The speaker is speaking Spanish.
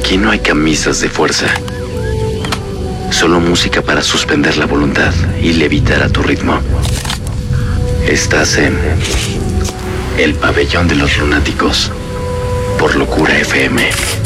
Aquí no hay camisas de fuerza. Solo música para suspender la voluntad y levitar a tu ritmo. Estás en El Pabellón de los Lunáticos por Locura FM.